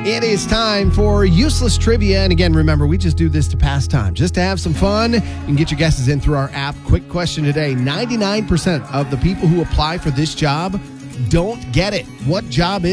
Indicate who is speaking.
Speaker 1: It is time for useless trivia. And again, remember, we just do this to pass time, just to have some fun. You can get your guesses in through our app. Quick question today. 99% of the people who apply for this job don't get it. What job is